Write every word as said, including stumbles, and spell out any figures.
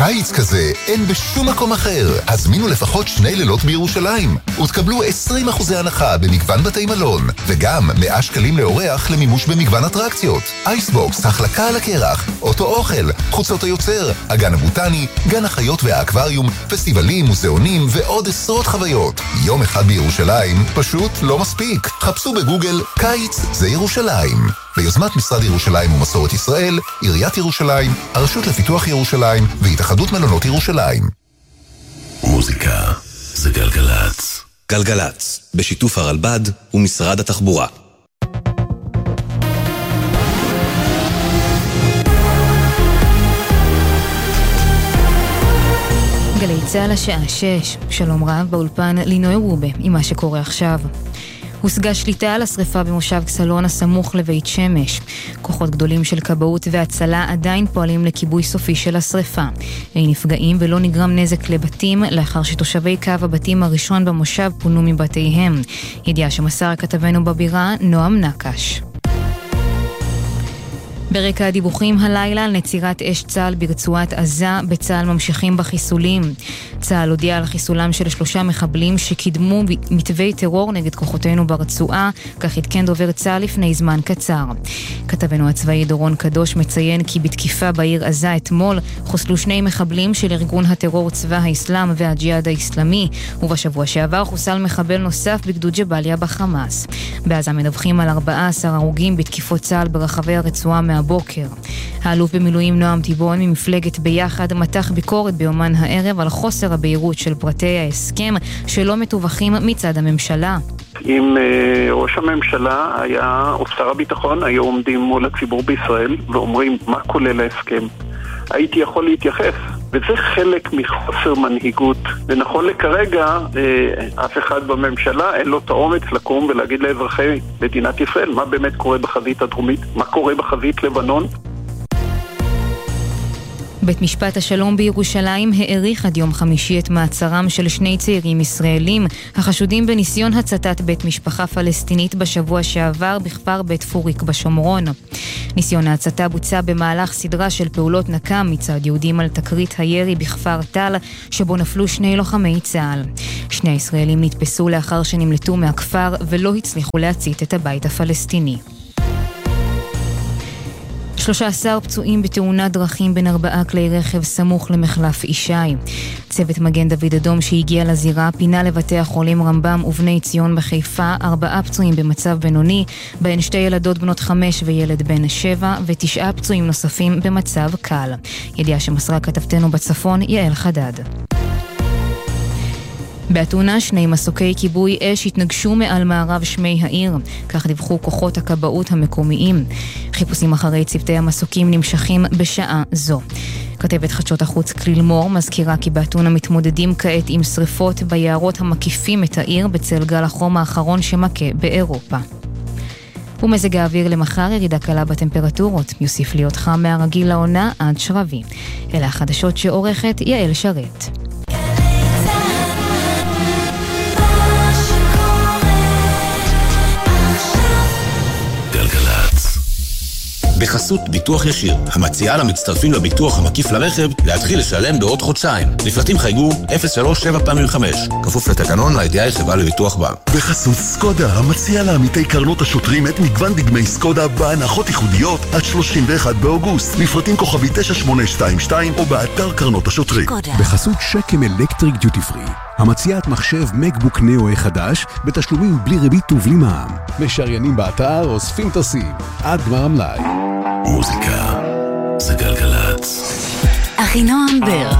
קיץ כזה אין בשום מקום אחר. הזמינו לפחות שני לילות בירושלים ותקבלו עשרים אחוז הנחה במגוון בתי מלון, וגם מאה שקלים לאורח למימוש במגוון אטרקציות. אייסבוקס, החלקה על הקרח, אוטו אוכל, חוצות היוצר, הגן הבוטני, גן החיות והאקווריום, פסטיבלים, מוזיאונים ועוד עשרות חוויות. יום אחד בירושלים פשוט לא מספיק. חפשו בגוגל קיץ זה ירושלים. ביוזמת משרד ירושלים ומסורת ישראל, עיריית ירושלים, הרשות לפיתוח ירושלים והתאחדות מלונות ירושלים. מוזיקה זה גלגלץ. גלגלץ, בשיתוף הרלב"ד ומשרד התחבורה. גלי צהל השעה שש, שלום רב באולפן לינוי רובה עם מה שקורה עכשיו. הושגה שליטה על השריפה במושב קסלון הסמוך לבית שמש. כוחות גדולים של כבאות והצלה עדיין פועלים לכיבוי סופי של השריפה. אין נפגעים ולא נגרם נזק לבתים לאחר שתושבי קו הבתים הראשון במושב פונו מבתיהם. ידיעה שמסר כתבנו בבירה נועם נקש. ברקע הדיווחים הלילה על נצירת אש צה"ל ברצועת עזה, בצה"ל ממשיכים בחיסולים. צה"ל הודיע על חיסולם של שלושה מחבלים שקידמו מתווי טרור נגד כוחותינו ברצועה, כך עדכן דובר צה"ל לפני זמן קצר. כתבנו הצבאי דורון קדוש מציין כי בתקיפה בעיר עזה אתמול חוסלו שני מחבלים של ארגון הטרור צבא האסלאם והג'יהאד האסלאמי, ובשבוע שעבר חוסל מחבל נוסף בגדוד ג'באליה בחמאס. בעזה מדווחים על ארבעה עשר הרוגים בתקיפות צה"ל ברחבי הרצועה מהבוקר. האלוף במילואים נועם תיבון ממפלגת ביחד מתח ביקורת ביומן הערב על חוסר הבהירות של פרטי ההסכם שלא מתווכים מצד הממשלה. אם uh, ראש הממשלה היה, או שר הביטחון, היו עומדים מול הציבור בישראל ואומרים מה כולל ההסכם, הייתי יכול להתייחס. וזה חלק מחוסר מנהיגות. ונכון לכרגע, אה, אף אחד בממשלה אין לו את האומץ לקום ולהגיד לאזרחי מדינת ישראל מה באמת קורה בחזית הדרומית, מה קורה בחזית לבנון. בית משפט השלום בירושלים העריך עד יום חמישי את מעצרם של שני צעירים ישראלים החשודים בניסיון הצתת בית משפחה פלסטינית בשבוע שעבר בכפר בית פוריק בשומרון. ניסיון ההצתה בוצע במהלך סדרה של פעולות נקם מצד יהודים על תקרית הירי בכפר טל שבו נפלו שני לוחמי צה"ל. שני הישראלים נתפסו לאחר שנמלטו מהכפר ולא הצליחו להצית את הבית הפלסטיני. שלושה עשר פצועים בתאונת דרכים בין ארבעה כלי רכב סמוך למחלף ישי. צוות מגן דוד אדום שהגיע לזירה פינה לבתי החולים רמב"ם ובני ציון בחיפה ארבעה פצועים במצב בינוני, בהן שתי ילדות בנות חמש וילד בן שבע, ותשעה פצועים נוספים במצב קל. ידיעה שמסרה כתבתנו בצפון יעל חדד. באתונה שני מסוקי כיבוי אש התנגשו מעל מערב שמי העיר, כך דיווחו כוחות הכבאות המקומיים. חיפושים אחרי צוותי המסוקים נמשכים בשעה זו. כתבת חדשות החוץ כליל מור מזכירה כי באתונה מתמודדים כעת עם שריפות ביערות המקיפים את העיר בצל גל החום האחרון שמכה באירופה. ומזג האוויר למחר ירידה קלה בטמפרטורות, יוסיף להיות חם מהרגיל לעונה עד שרבי. אלה החדשות שעורכת יעל שרת. בחסות ביטוח ישיר, המציעה למצטרפים לביטוח המקיף לרכב להתחיל לשלם בעוד חודשיים. לפרטים חייגו אפס שלוש שבע פעמים חמש. כפוף לתקנון לידיעה חברה לביטוח בה. בחסות סקודה, המציעה לעמיתי קרנות השוטרים את מגוון דגמי סקודה בהנחות ייחודיות עד שלושים ואחד באוגוסט. לפרטים כוכבי תשע שמונה שתיים שתיים או באתר קרנות השוטרים. בחסות שקם אלקטריק דיוטי פרי, המציעת מחשב מקבוק נאו חדש בתשלומים בלי ריבית ובלי מע"מ. משריינים באתר אוספים טסים עד גמר המלאי. מוזיקה זה גלגלץ. אחינועם בר